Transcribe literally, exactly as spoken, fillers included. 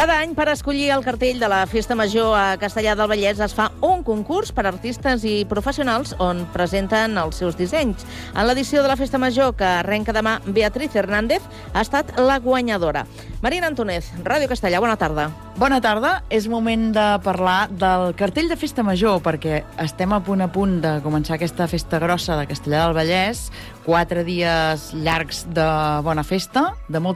Cada any, per escollir el cartell de la Festa Major a Castellar del Vallès, es fa un concurs per artistes i professionals on presenten els seus dissenys. En l'edició de la Festa Major, que arrenca demà, Beatriz Hernández ha estat la guanyadora. Marina Antúnez, Ràdio Castellar, bona tarda. Bona tarda. És moment de parlar del cartell de Festa Major, perquè estem a punt a punt de començar aquesta festa grossa de Castellar del Vallès, quatre dies llargs de bona festa, de molta